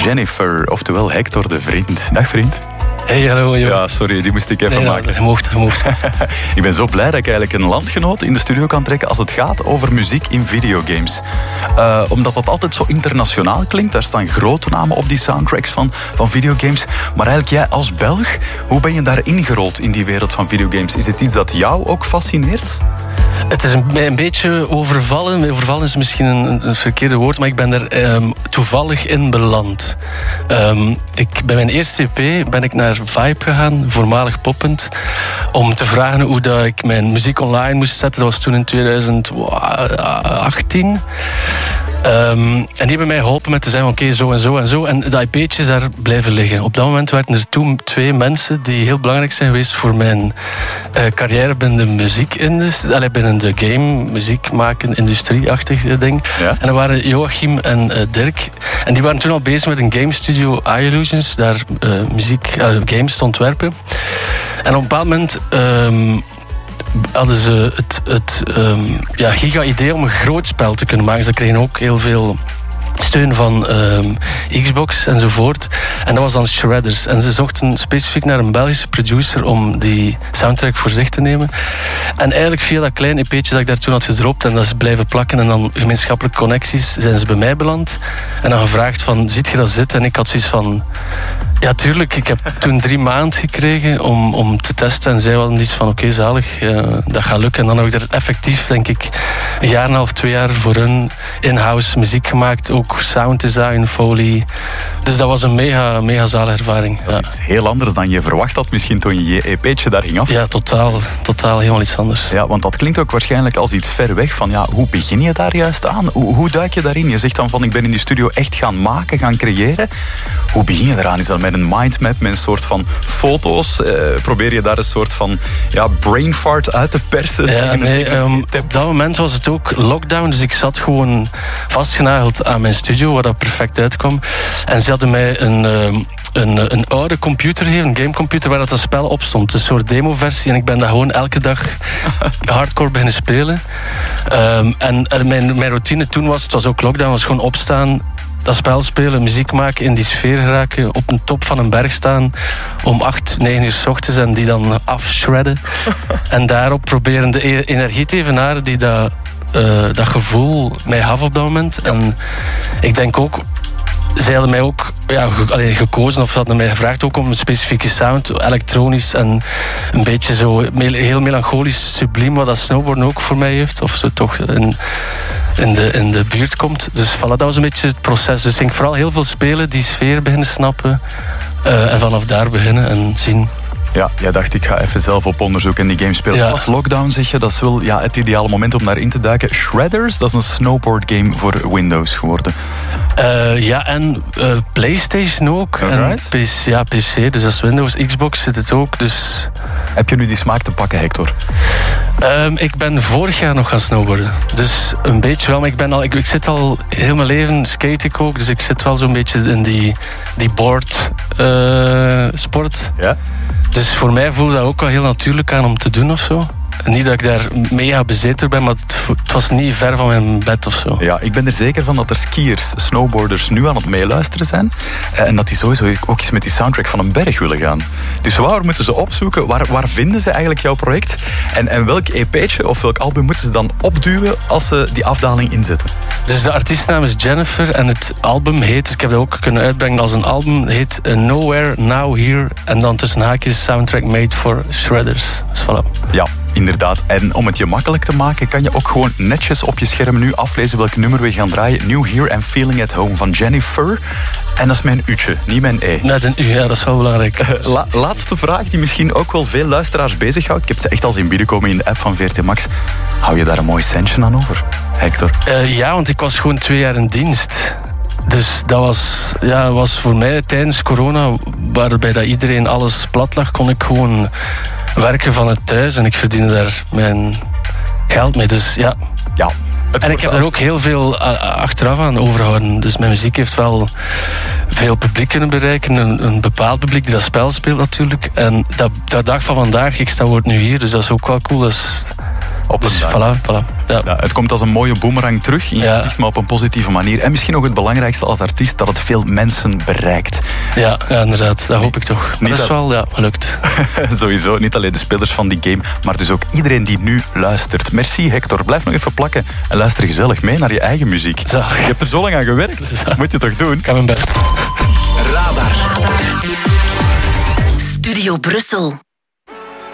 Jennifer, oftewel Hector de Vriend. Dag vriend. Hey, hallo. Joh. Ja, sorry, die moest ik even maken. Je mocht. Ik ben zo blij dat ik eigenlijk een landgenoot in de studio kan trekken als het gaat over muziek in videogames. Omdat dat altijd zo internationaal klinkt. Daar staan grote namen op die soundtracks van videogames. Maar eigenlijk jij als Belg, hoe ben je daar ingerold in die wereld van videogames? Is het iets dat jou ook fascineert? Het is een beetje overvallen. Overvallen is misschien een verkeerde woord, maar ik ben er toevallig in beland. Bij mijn eerste EP ben ik naar Vibe gegaan, voormalig Poppend, om te vragen hoe dat ik mijn muziek online moest zetten. Dat was toen in 2018. En die hebben mij geholpen met te zeggen, oké, zo en zo en zo. En dat IP'tje is daar blijven liggen. Op dat moment waren er toen 2 mensen die heel belangrijk zijn geweest voor mijn carrière binnen de muziekindustrie. Binnen de game, muziek maken, industrie-achtig ding. Ja? En dat waren Joachim en Dirk. En die waren toen al bezig met een game studio, iLusions, daar games te ontwerpen. En op een bepaald moment hadden ze het giga-idee om een groot spel te kunnen maken. Ze kregen ook heel veel steun van Xbox enzovoort. En dat was dan Shredders. En ze zochten specifiek naar een Belgische producer om die soundtrack voor zich te nemen. En eigenlijk via dat kleine EP'tje dat ik daar toen had gedropt en dat is blijven plakken en dan gemeenschappelijke connecties zijn ze bij mij beland. En dan gevraagd van, ziet je dat zitten? En ik had zoiets van, ja tuurlijk, ik heb toen 3 maanden gekregen om te testen en zij hadden iets van, oké, zalig, dat gaat lukken. En dan heb ik er effectief, denk ik, 1,5 jaar, 2 jaar voor hun in-house muziek gemaakt, ook sounddesign, Foley. Dus dat was een mega zalige ervaring. Dat is iets heel anders dan je verwacht had misschien toen je EP'tje daar ging af. Ja, totaal helemaal iets anders. Ja, want dat klinkt ook waarschijnlijk als iets ver weg van, ja, hoe begin je daar juist aan? Hoe duik je daarin? Je zegt dan van, ik ben in die studio echt gaan maken, gaan creëren. Hoe begin je eraan? Is dat met een mindmap, met een soort van foto's? Probeer je daar een soort van brain fart uit te persen? Ja, nee, op dat moment was het ook lockdown, dus ik zat gewoon vastgenageld aan mijn studio, waar dat perfect uitkwam. En ze hadden mij een oude computer gegeven, een gamecomputer, waar dat spel op stond. Een soort demoversie. En ik ben daar gewoon elke dag hardcore beginnen spelen. En mijn routine toen was, het was ook lockdown, was gewoon opstaan, dat spel spelen, muziek maken, in die sfeer geraken, op een top van een berg staan om 8, 9 uur 's ochtends en die dan afshredden. En daarop proberen de energie te evenaren die dat gevoel mij gaf op dat moment. En ik denk ook, zij hadden mij ook gekozen, of hadden mij gevraagd ook om een specifieke sound, elektronisch en een beetje zo heel melancholisch, subliem, wat dat snowboarden ook voor mij heeft, of zo toch in de buurt komt. Dus voilà, dat was een beetje het proces. Dus ik denk vooral heel veel spelen, die sfeer beginnen snappen en vanaf daar beginnen en zien. Ja, jij dacht, ik ga even zelf op onderzoek in die game spelen. Ja. Als lockdown zeg je, dat is wel het ideale moment om daarin te duiken. Shredders, dat is een snowboard game voor Windows geworden. En PlayStation ook. Alright. En PC, dus als Windows, Xbox zit het ook. Dus heb je nu die smaak te pakken, Hector? Ik ben vorig jaar nog gaan snowboarden. Dus een beetje wel, maar ik zit al heel mijn leven, skate ik ook. Dus ik zit wel zo'n beetje in die board sport. Ja? Dus voor mij voelde dat ook wel heel natuurlijk aan om te doen of zo. Niet dat ik daar mega bezeten ben, maar het was niet ver van mijn bed of zo. Ja, ik ben er zeker van dat er skiers, snowboarders nu aan het meeluisteren zijn. En dat die sowieso ook eens met die soundtrack van een berg willen gaan. Dus waar moeten ze opzoeken? Waar vinden ze eigenlijk jouw project? En welk EP'tje of welk album moeten ze dan opduwen als ze die afdaling inzetten? Dus de artiestnaam is Jennifer en het album heet, ik heb dat ook kunnen uitbrengen als een album, heet Nowhere, Now, Here. En dan tussen haakjes soundtrack made for Shredders. Dus voilà. Ja, inderdaad. En om het je makkelijk te maken, kan je ook gewoon netjes op je scherm nu aflezen welk nummer we gaan draaien. New Here and Feeling at Home van Jennifer. En dat is mijn U'tje, niet mijn E. Net een U, ja, dat is wel belangrijk. Laatste vraag die misschien ook wel veel luisteraars bezighoudt. Ik heb ze echt al zien binnenkomen in de app van VRT Max. Hou je daar een mooi centje aan over, Hector? Ja, want ik was gewoon 2 jaar in dienst. Dus dat was voor mij tijdens corona, waarbij dat iedereen alles plat lag, kon ik gewoon werken van het thuis en ik verdiende daar mijn geld mee. Dus ja. En ik heb daar ook heel veel achteraf aan overgehouden. Dus mijn muziek heeft wel veel publiek kunnen bereiken. Een bepaald publiek die dat spel speelt natuurlijk. En dat dag van vandaag, ik sta nu hier, dus dat is ook wel cool. Dus, op een dag. Voilà. Ja. Ja, het komt als een mooie boemerang terug in je gezicht, maar op een positieve manier. En misschien nog het belangrijkste als artiest, dat het veel mensen bereikt. Ja, inderdaad. Dat hoop ik toch. Maar dat is wel gelukt. Sowieso, niet alleen de spelers van die game, maar dus ook iedereen die nu luistert. Merci Hector, blijf nog even plakken en luister gezellig mee naar je eigen muziek. Zo. Je hebt er zo lang aan gewerkt. Dat moet je toch doen? Ik ga mijn best. Radar. Studio Brussel.